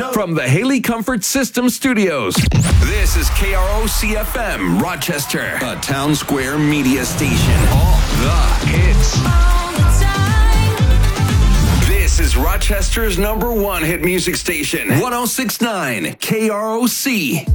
From the Haley Comfort System Studios, this is KROC-FM Rochester, a Town Square media station. All the hits. This is Rochester's #1 hit music station, 106.9 KROC.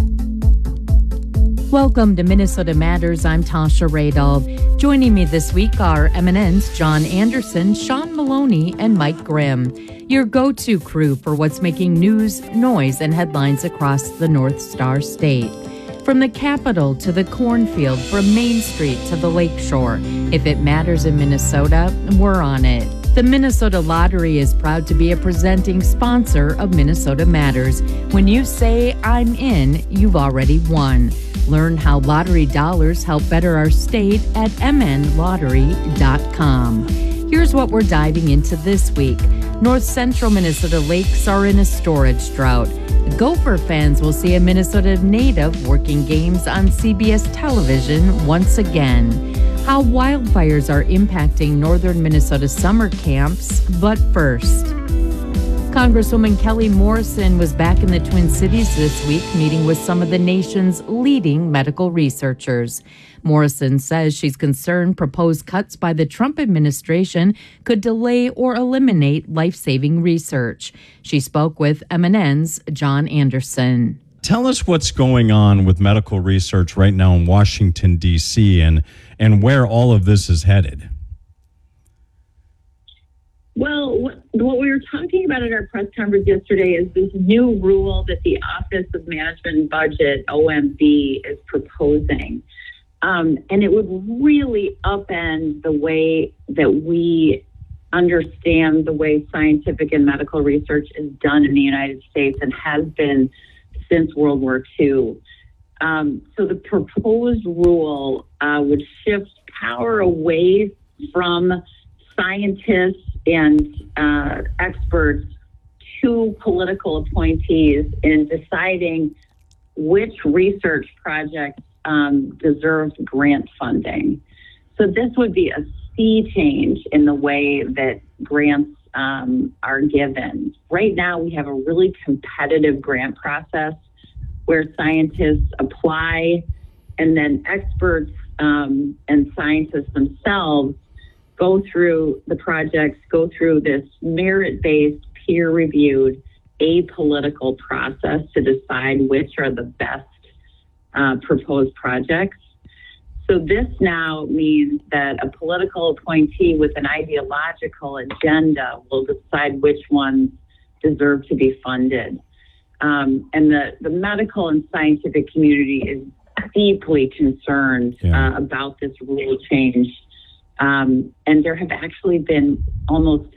Welcome to Minnesota Matters. I'm Tasha Radolph. Joining me this week are MNN's John Anderson, Sean Maloney, and Mike Grimm. Your go-to crew for what's making news, noise, and headlines across the North Star State. From the Capitol to the cornfield, from Main Street to the Lakeshore. If it matters in Minnesota, we're on it. The Minnesota Lottery is proud to be a presenting sponsor of Minnesota Matters. When you say, I'm in, you've already won. Learn how lottery dollars help better our state at mnlottery.com. Here's what we're diving into this week. North Central Minnesota lakes are in a storage drought. Gopher fans will see a Minnesota native working games on CBS television once again. How wildfires are impacting northern Minnesota summer camps, but first. Congresswoman Kelly Morrison was back in the Twin Cities this week, meeting with some of the nation's leading medical researchers. Morrison says she's concerned proposed cuts by the Trump administration could delay or eliminate life-saving research. She spoke with MNN's John Anderson. Tell us what's going on with medical research right now in Washington, D.C., and where all of this is headed. Well, what we were talking about at our press conference yesterday is this new rule that the Office of Management and Budget, OMB, is proposing. And it would really upend the way that we understand the way scientific and medical research is done in the United States and has been since World War II. So the proposed rule would shift power away from scientists and experts to political appointees in deciding which research projects deserve grant funding. So this would be a sea change in the way that grants are given. Right now, we have a really competitive grant process where scientists apply and then experts and scientists themselves go through the projects, go through this merit-based, peer-reviewed, apolitical process to decide which are the best proposed projects. So this now means that a political appointee with an ideological agenda will decide which ones deserve to be funded. And the medical and scientific community is deeply concerned about this rule change. And there have actually been almost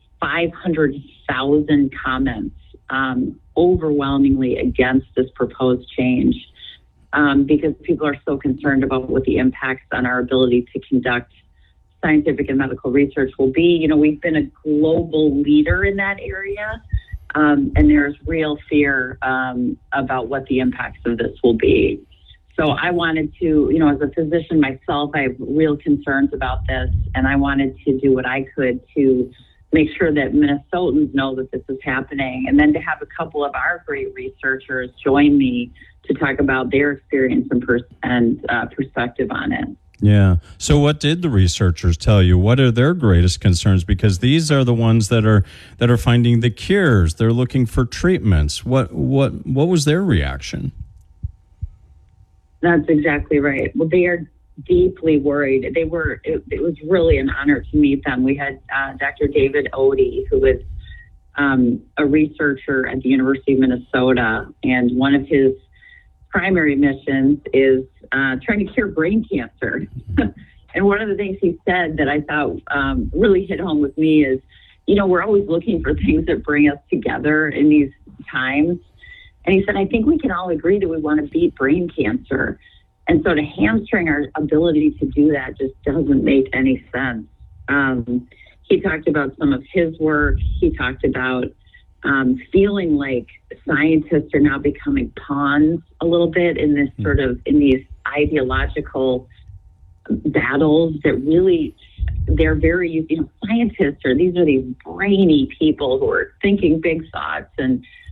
500,000 comments overwhelmingly against this proposed change because people are so concerned about what the impacts on our ability to conduct scientific and medical research will be. You know, we've been a global leader in that area, and there's real fear about what the impacts of this will be. So I wanted to, you know, as a physician myself, I have real concerns about this, and I wanted to do what I could to make sure that Minnesotans know that this is happening, and then to have a couple of our great researchers join me to talk about their experience and perspective on it. Yeah. So what did the researchers tell you? What are their greatest concerns? Because these are the ones that are finding the cures. They're looking for treatments. What was their reaction? That's exactly right. Well, they are deeply worried. It was really an honor to meet them. We had Dr. David Odie, who is a researcher at the University of Minnesota, and one of his primary missions is trying to cure brain cancer. And one of the things he said that I thought really hit home with me is, you know, we're always looking for things that bring us together in these times. And he said, I think we can all agree that we want to beat brain cancer. And so to hamstring our ability to do that just doesn't make any sense. He talked about some of his work. He talked about feeling like scientists are now becoming pawns a little bit in this sort of, in these ideological battles that really, they're very, you know, scientists these are these brainy people who are thinking big thoughts and